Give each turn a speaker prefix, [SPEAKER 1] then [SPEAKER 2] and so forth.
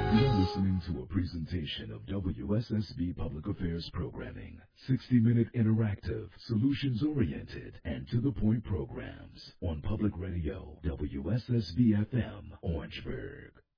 [SPEAKER 1] You're listening to a presentation of WSSB Public Affairs Programming. 60-minute interactive, solutions-oriented, and to-the-point programs on Public Radio, WSSB FM, Orangeburg.